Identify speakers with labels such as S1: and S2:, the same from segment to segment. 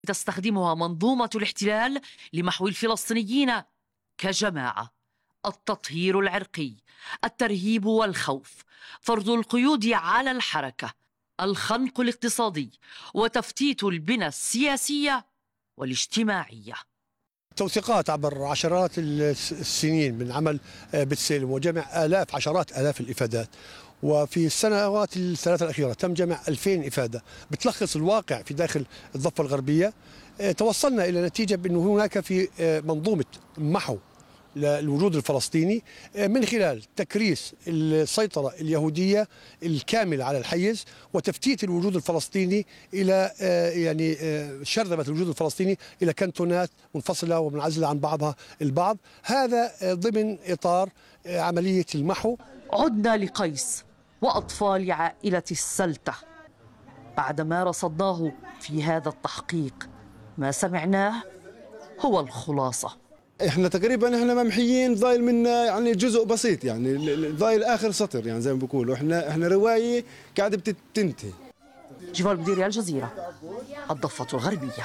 S1: تستخدمها منظومة الاحتلال لمحو الفلسطينيين كجماعة: التطهير العرقي، الترهيب والخوف، فرض القيود على الحركة، الخنق الاقتصادي، وتفتيت البنى السياسية والاجتماعية.
S2: توثيقات عبر عشرات السنين من عمل بتسلم وجمع عشرات آلاف الإفادات، وفي السنوات الثلاثة الأخيرة تم جمع 2000 إفادة بتلخص الواقع في داخل الضفة الغربية. توصلنا إلى نتيجة بأنه هناك في منظومة محو للوجود الفلسطيني من خلال تكريس السيطرة اليهودية الكاملة على الحيز، وتفتيت الوجود الفلسطيني إلى شرذمة الوجود الفلسطيني إلى كنتونات منفصلة ومنعزلة عن بعضها البعض، هذا ضمن إطار عملية المحو.
S1: عدنا لقيس وأطفال عائلة السلتة. بعدما رصدناه في هذا التحقيق، ما سمعناه هو الخلاصة.
S3: احنا تقريبا ممحيين، ضايل منا يعني جزء بسيط، يعني ضايل اخر سطر، يعني زي ما بيقولوا احنا روايه قاعده بتنتهي.
S1: جيفال بديري، الجزيرة، الضفة الغربية.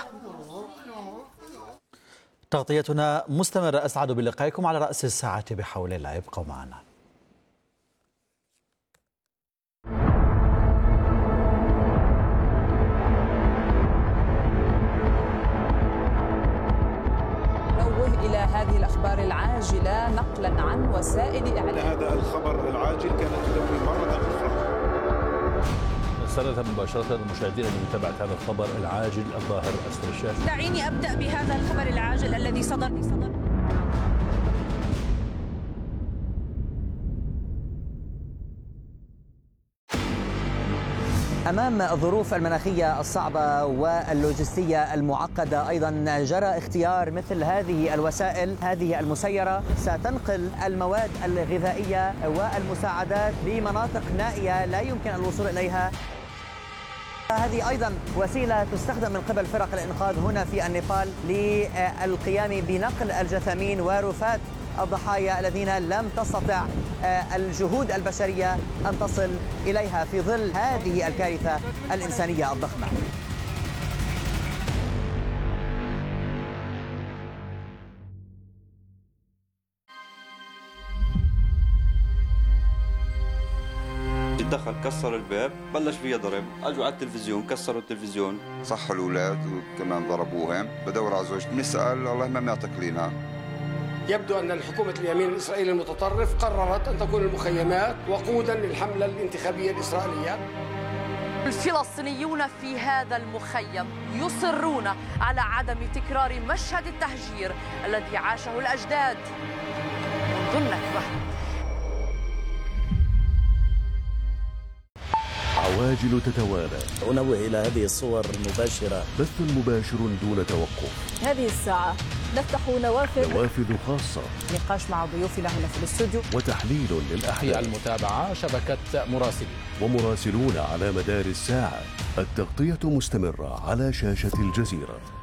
S4: تغطيتنا مستمرة، أسعد بلقائكم على رأس الساعة بحول الله، ابقوا معنا.
S5: إلى هذه الأخبار العاجلة نقلا عن وسائل إعلام.
S6: هذا الخبر العاجل كانت تدوي مرة أخرى.
S7: نرسلها مباشرة للمشاهدين لمتابعة هذا الخبر العاجل الظاهر أسفل الشاشة.
S5: دعيني أبدأ بهذا الخبر العاجل الذي صدر.
S8: أمام الظروف المناخية الصعبة واللوجستية المعقدة، أيضا جرى اختيار مثل هذه الوسائل، هذه المسيرة ستنقل المواد الغذائية والمساعدات لمناطق نائية لا يمكن الوصول إليها. هذه أيضا وسيلة تستخدم من قبل فرق الإنقاذ هنا في النيبال للقيام بنقل الجثامين ورفات الضحايا الذين لم تستطع الجهود البشرية أن تصل إليها في ظل هذه الكارثة الإنسانية الضخمة.
S9: دخل كسر الباب، بلش فيها ضرب، اجوا على التلفزيون كسروا التلفزيون،
S10: صحوا الاولاد وكمان ضربوهم. بدور على زوجتي بنسال الله ما تقلينا.
S11: يبدو أن الحكومة اليمين الإسرائيلي المتطرف قررت أن تكون المخيمات وقودا للحملة الانتخابية الإسرائيلية.
S1: الفلسطينيون في هذا المخيم يصرون على عدم تكرار مشهد التهجير الذي عاشه الأجداد منذ النكبة.
S12: عواجل تتوالى.
S13: أنوه إلى هذه الصور المباشرة.
S12: بث مباشر دون توقف.
S5: هذه الساعة نفتح
S12: نوافذ خاصة،
S5: نقاش مع ضيوفنا هنا في الاستوديو،
S12: وتحليل للأحداث.
S7: في المتابعة شبكة مراسلين
S12: ومراسلون على مدار الساعة. التغطية مستمرة على شاشة الجزيرة.